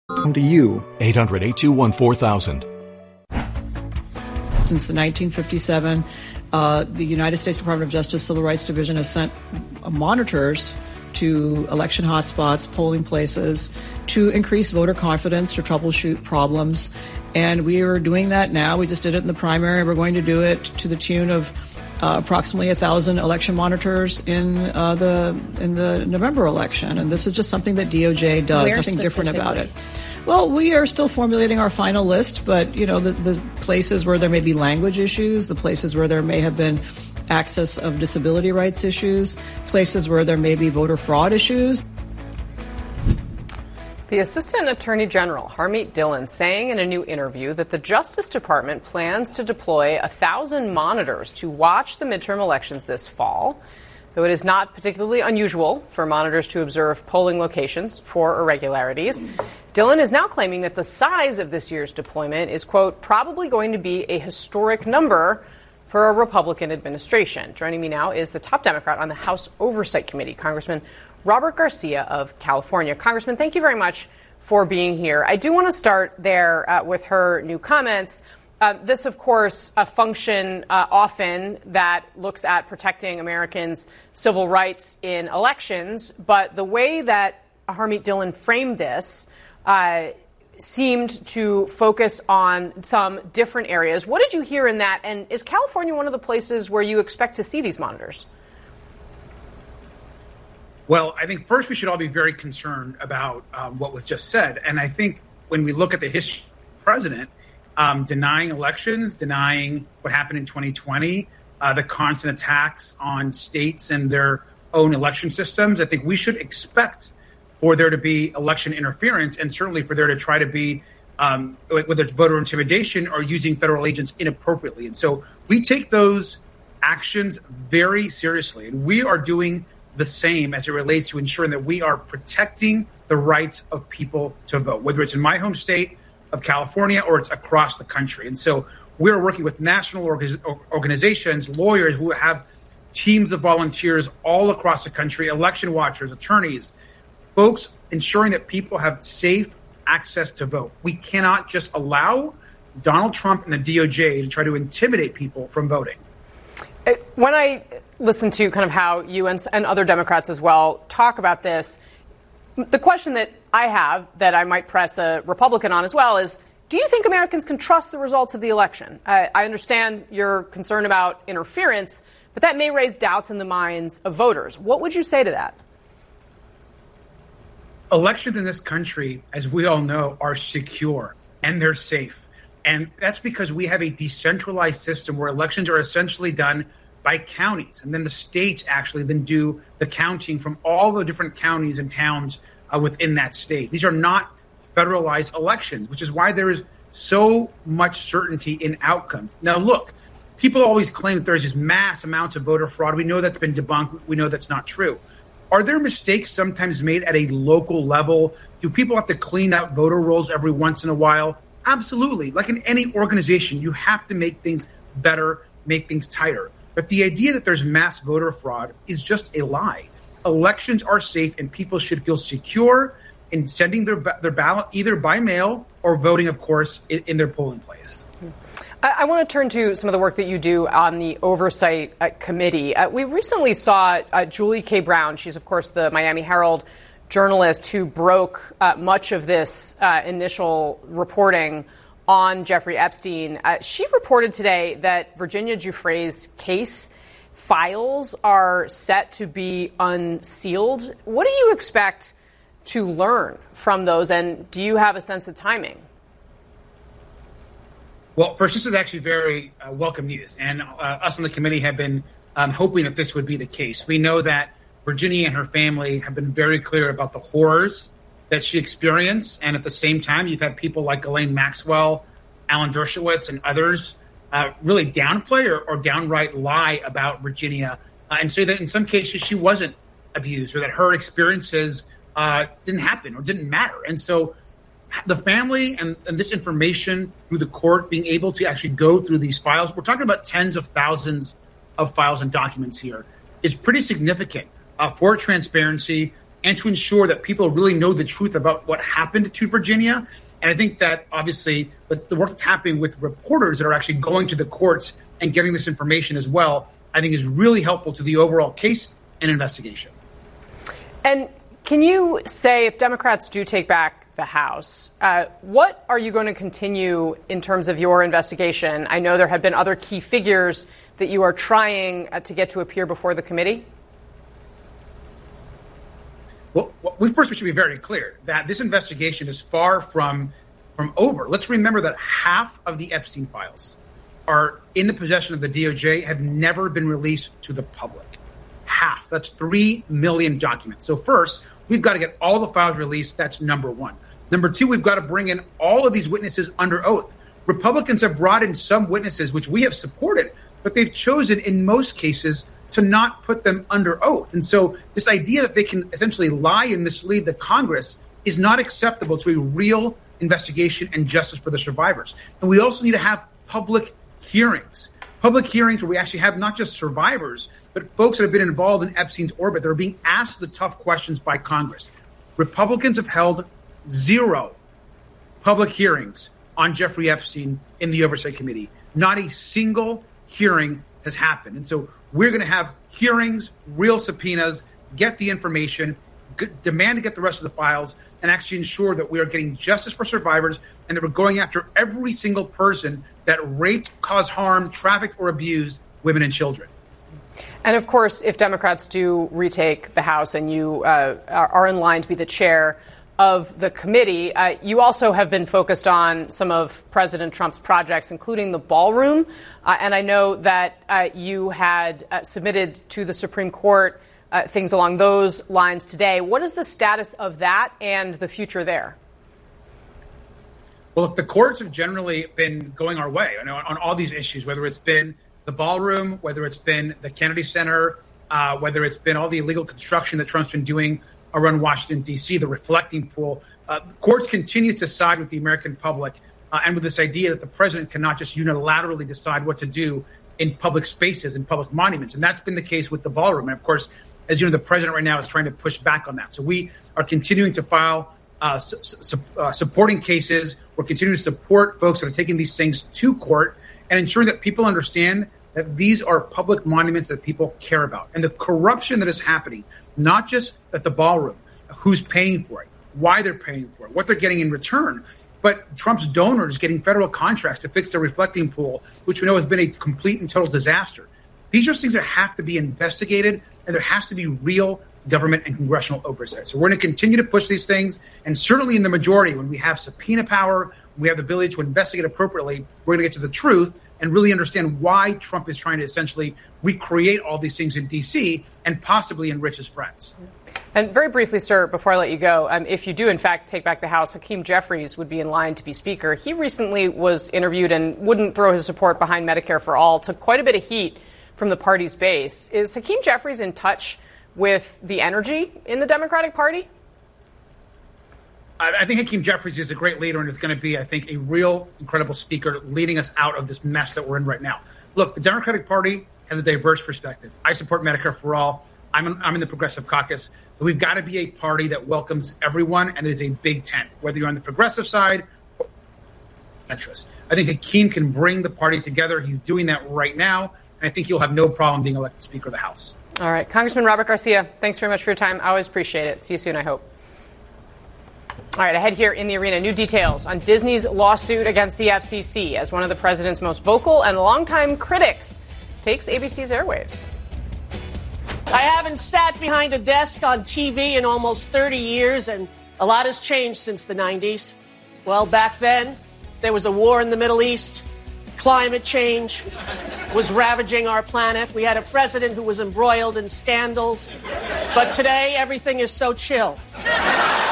Come to you. 800-821-4000. Since 1957, the United States Department of Justice Civil Rights Division has sent monitors to election hotspots, polling places, to increase voter confidence, to troubleshoot problems. And we are doing that now. We just did it in the primary. We're going to do it to the tune of approximately 1,000 election monitors in the November election. And this is just something that DOJ does. Where nothing different about it. Well, we are still formulating our final list, but, the places where there may be language issues, the places where there may have been access of disability rights issues, places where there may be voter fraud issues. The Assistant Attorney General, Harmeet Dillon, saying in a new interview that the Justice Department plans to deploy 1,000 monitors to watch the midterm elections this fall, though it is not particularly unusual for monitors to observe polling locations for irregularities. Dillon is now claiming that the size of this year's deployment is, quote, probably going to be a historic number for a Republican administration. Joining me now is the top Democrat on the House Oversight Committee, Congressman Robert Garcia of California. Congressman, thank you very much for being here. I do want to start there with her new comments. This, of course, a function often that looks at protecting Americans' civil rights in elections. But the way that Harmeet Dillon framed this seemed to focus on some different areas. What did you hear in that? And is California one of the places where you expect to see these monitors? Well, I think first we should all be very concerned about what was just said. And I think when we look at the history of the president, denying elections, denying what happened in 2020, the constant attacks on states and their own election systems, I think we should expect for there to be election interference and certainly for there to try to be, whether it's voter intimidation or using federal agents inappropriately. And so we take those actions very seriously. And we are doing the same as it relates to ensuring that we are protecting the rights of people to vote, whether it's in my home state of California or it's across the country. And so we're working with national organizations, lawyers who have teams of volunteers all across the country, election watchers, attorneys, folks ensuring that people have safe access to vote. We cannot just allow Donald Trump and the DOJ to try to intimidate people from voting. When I listen to kind of how you and other Democrats as well talk about this, the question that I have that I might press a Republican on as well is, do you think Americans can trust the results of the election? I understand your concern about interference, but that may raise doubts in the minds of voters. What would you say to that? Elections in this country, as we all know, are secure and they're safe. And that's because we have a decentralized system where elections are essentially done by counties. And then the states actually then do the counting from all the different counties and towns within that state. These are not federalized elections, which is why there is so much certainty in outcomes. Now, look, people always claim that there's just mass amounts of voter fraud. We know that's been debunked. We know that's not true. Are there mistakes sometimes made at a local level? Do people have to clean out voter rolls every once in a while? Absolutely. Like in any organization, you have to make things better, make things tighter. But the idea that there's mass voter fraud is just a lie. Elections are safe and people should feel secure in sending their ballot either by mail or voting, of course, in their polling place. I want to turn to some of the work that you do on the Oversight Committee. We recently saw Julie K. Brown. She's, of course, the Miami Herald journalist who broke much of this initial reporting on Jeffrey Epstein. She reported today that Virginia Giuffre's case files are set to be unsealed. What do you expect to learn from those, and do you have a sense of timing? Well, first, this is actually very welcome news, and us on the committee have been hoping that this would be the case. We know that Virginia and her family have been very clear about the horrors that she experienced, and at the same time, you've had people like Ghislaine Maxwell, Alan Dershowitz, and others really downplay or downright lie about Virginia and say that in some cases she wasn't abused or that her experiences didn't happen or didn't matter. And so the family and this information through the court being able to actually go through these files, we're talking about tens of thousands of files and documents here, is pretty significant for transparency and to ensure that people really know the truth about what happened to Virginia. And I think that obviously the work that's happening with reporters that are actually going to the courts and getting this information as well, I think is really helpful to the overall case and investigation. And can you say, if Democrats do take back the House, what are you going to continue in terms of your investigation? I know there have been other key figures that you are trying to get to appear before the committee. Well, we should be very clear that this investigation is far from over. Let's remember that half of the Epstein files are in the possession of the DOJ, have never been released to the public. Half. That's 3 million documents. So first, we've got to get all the files released. That's number one. Number two, we've got to bring in all of these witnesses under oath. Republicans have brought in some witnesses, which we have supported, but they've chosen in most cases to not put them under oath. And so this idea that they can essentially lie and mislead the Congress is not acceptable to a real investigation and justice for the survivors. And we also need to have public hearings where we actually have not just survivors, but folks that have been involved in Epstein's orbit that are being asked the tough questions by Congress. Republicans have held 0 public hearings on Jeffrey Epstein in the Oversight Committee. Not a single hearing has happened. And so we're going to have hearings, real subpoenas, get the information, demand to get the rest of the files, and actually ensure that we are getting justice for survivors and that we're going after every single person that raped, caused harm, trafficked, or abused women and children. And of course, if Democrats do retake the House and you are in line to be the chair of the committee, you also have been focused on some of President Trump's projects, including the ballroom. And I know that you had submitted to the Supreme Court things along those lines today. What is the status of that and the future there? Well, the courts have generally been going our way on all these issues, whether it's been the ballroom, whether it's been the Kennedy Center, whether it's been all the illegal construction that Trump's been doing around Washington, D.C., the reflecting pool. Courts continue to side with the American public and with this idea that the president cannot just unilaterally decide what to do in public spaces and public monuments. And that's been the case with the ballroom. And of course, as you know, the president right now is trying to push back on that. So we are continuing to file supporting cases. We're continuing to support folks that are taking these things to court and ensuring that people understand that these are public monuments that people care about. And the corruption that is happening, not just at the ballroom, who's paying for it, why they're paying for it, what they're getting in return, but Trump's donors getting federal contracts to fix the reflecting pool, which we know has been a complete and total disaster. These are things that have to be investigated, and there has to be real government and congressional oversight. So we're going to continue to push these things, and certainly in the majority, when we have subpoena power, we have the ability to investigate appropriately, we're going to get to the truth and really understand why Trump is trying to essentially recreate all these things in D.C. and possibly enrich his friends. And very briefly, sir, before I let you go, if you do, in fact, take back the House, Hakeem Jeffries would be in line to be Speaker. He recently was interviewed and wouldn't throw his support behind Medicare for All, took quite a bit of heat from the party's base. Is Hakeem Jeffries in touch with the energy in the Democratic Party? I think Hakeem Jeffries is a great leader and is going to be, I think, a real incredible speaker leading us out of this mess that we're in right now. Look, the Democratic Party has a diverse perspective. I support Medicare for All. I'm in the Progressive Caucus. But we've got to be a party that welcomes everyone and is a big tent, whether you're on the progressive side or centrist. I think Hakeem can bring the party together. He's doing that right now. And I think he'll have no problem being elected Speaker of the House. All right. Congressman Robert Garcia, thanks very much for your time. I always appreciate it. See you soon, I hope. All right, ahead here in the arena, new details on Disney's lawsuit against the FCC as one of the president's most vocal and longtime critics takes ABC's airwaves. I haven't sat behind a desk on TV in almost 30 years, and a lot has changed since the 90s. Well, back then, there was a war in the Middle East. Climate change was ravaging our planet. We had a president who was embroiled in scandals. But today, everything is so chill.